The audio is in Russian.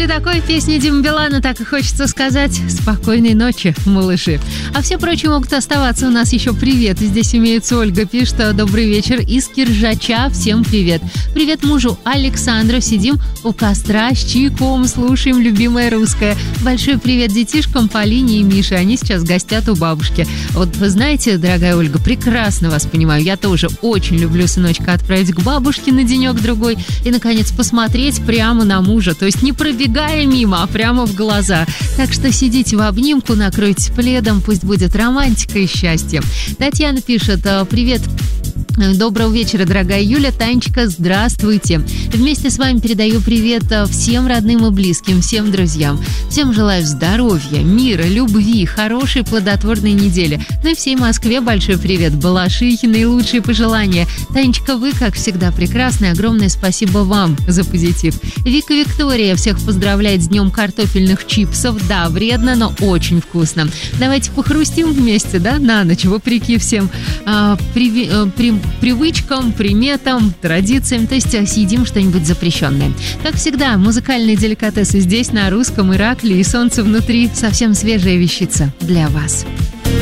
После такой песни Димы Билана так и хочется сказать «Спокойной ночи, малыши». А все прочие могут оставаться. У нас еще привет. Здесь имеется Ольга, пишет: добрый вечер из Киржача. Всем привет. Привет мужу Александру. Сидим у костра с чайком, слушаем любимое русское. Большой привет детишкам Полине и Мише. Они сейчас гостят у бабушки. Вот вы знаете, дорогая Ольга, прекрасно вас понимаю. Я тоже очень люблю сыночка отправить к бабушке на денек-другой и, наконец, посмотреть прямо на мужа. То есть не пробегая мимо, а прямо в глаза. Так что сидите в обнимку, накройтесь пледом, пусть будет романтика и счастье. Татьяна пишет: привет. Доброго вечера, дорогая Юля, Танечка, здравствуйте. Вместе с вами передаю привет всем родным и близким, всем друзьям. Всем желаю здоровья, мира, любви, хорошей плодотворной недели. Ну и всей Москве большой привет, Балашихе, наилучшие пожелания. Танечка, вы, как всегда, прекрасны. Огромное спасибо вам за позитив. Вика Виктория всех поздравляет с днем картофельных чипсов. Да, вредно, но очень вкусно. Давайте похрустим вместе, да, на ночь, вопреки всем привычкам, приметам, традициям, то есть съедим что-нибудь запрещенное. Как всегда, музыкальные деликатесы здесь, на русском Ираклии, и солнце внутри, совсем свежая вещица для вас.